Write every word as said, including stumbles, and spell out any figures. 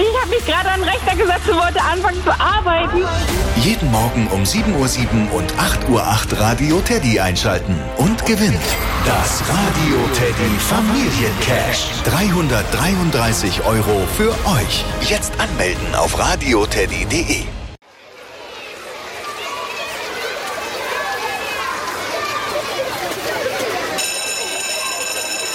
Ich habe mich gerade an den Rechner gesetzt und wollte anfangen zu arbeiten. Jeden Morgen um sieben Uhr sieben und acht Uhr acht Radio Teddy einschalten und gewinnt das Radio Teddy Familiencash. dreihundertdreiunddreißig Euro für euch. Jetzt anmelden auf radioteddy punkt de.